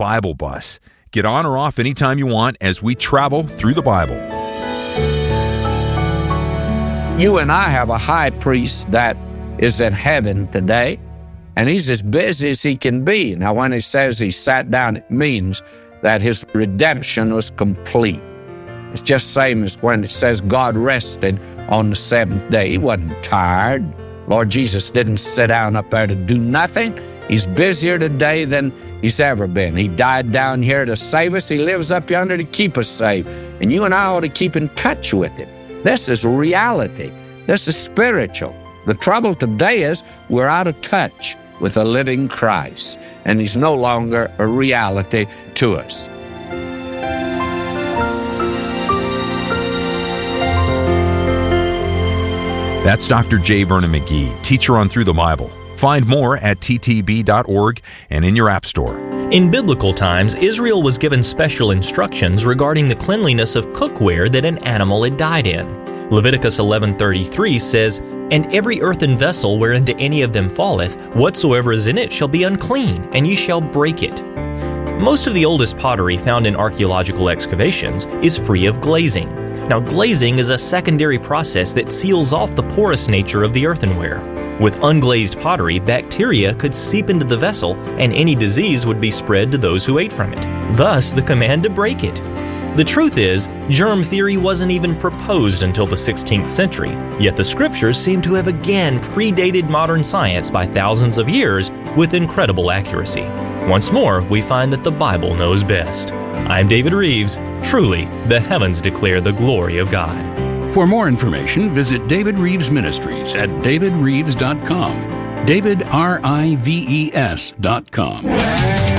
Bible Bus. Get on or off anytime you want as we travel through the Bible. You and I have a high priest that is in heaven today, and he's as busy as he can be. Now, when he says he sat down, it means that his redemption was complete. It's just the same as when it says God rested on the seventh day. He wasn't tired. Lord Jesus didn't sit down up there to do nothing. He's busier today than he's ever been. He died down here to save us. He lives up yonder to keep us safe. And you and I ought to keep in touch with him. This is reality. This is spiritual. The trouble today is we're out of touch with the living Christ, and he's no longer a reality to us. That's Dr. J. Vernon McGee, teacher on Through the Bible. Find more at ttb.org and in your app store. In biblical times, Israel was given special instructions regarding the cleanliness of cookware that an animal had died in. Leviticus 11:33 says, "And every earthen vessel whereinto any of them falleth, whatsoever is in it shall be unclean, and ye shall break it." Most of the oldest pottery found in archaeological excavations is free of glazing. Now, glazing is a secondary process that seals off the porous nature of the earthenware. With unglazed pottery, bacteria could seep into the vessel, and any disease would be spread to those who ate from it. Thus, the command to break it. The truth is, germ theory wasn't even proposed until the 16th century, yet the scriptures seem to have again predated modern science by thousands of years with incredible accuracy. Once more, we find that the Bible knows best. I'm David Reeves. Truly, the heavens declare the glory of God. For more information, visit David Reeves Ministries at davidreeves.com. davidreeves.com.